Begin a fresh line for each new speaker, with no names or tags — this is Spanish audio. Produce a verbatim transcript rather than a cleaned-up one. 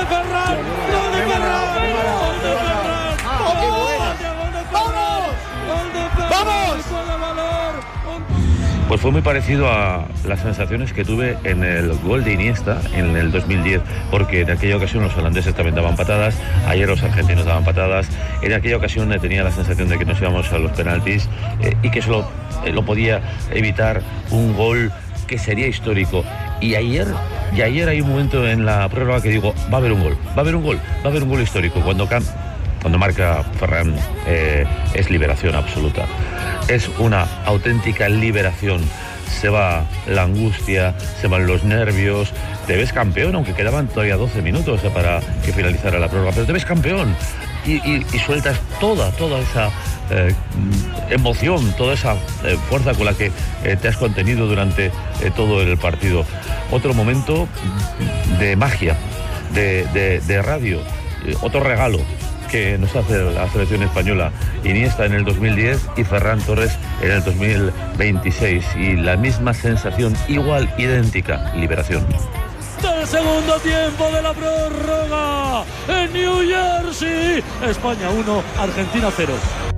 de Ferran! ¡Gol de Ferran! ¡Gol de Ferran!
¡Ah, qué buena!
¡Vamos! ¡Vamos!
Pues fue muy parecido a las sensaciones que tuve en el gol de Iniesta en el dos mil diez, porque en aquella ocasión los holandeses también daban patadas, ayer los argentinos daban patadas, en aquella ocasión tenía la sensación de que nos íbamos a los penaltis eh, y que solo eh, lo podía evitar un gol que sería histórico. Y ayer, y ayer hay un momento en la prórroga que digo, va a haber un gol, va a haber un gol, va a haber un gol histórico. Cuando Cam Cuando marca Ferran eh, es liberación absoluta. Es una auténtica liberación. Se va la angustia, se van los nervios. Te ves campeón, aunque quedaban todavía doce minutos eh, para que finalizara la prórroga. Pero te ves campeón y, y, y sueltas toda, toda esa eh, emoción, toda esa eh, fuerza con la que eh, te has contenido durante eh, todo el partido. Otro momento de magia, de, de, de radio, eh, otro regalo que nos hace la selección española. Iniesta en el dos mil diez y Ferran Torres en el dos mil veintiséis, y la misma sensación, igual, idéntica, liberación.
Del segundo tiempo de la prórroga en New Jersey, España uno, Argentina cero.